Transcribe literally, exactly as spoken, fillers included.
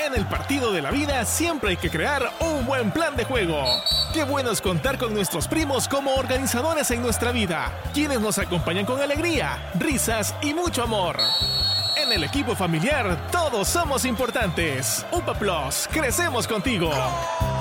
En el partido de la vida siempre hay que crear un buen plan de juego. Qué bueno es contar con nuestros primos como organizadores en nuestra vida, quienes nos acompañan con alegría, risas y mucho amor. En el equipo familiar todos somos importantes. UPA Plus, crecemos contigo.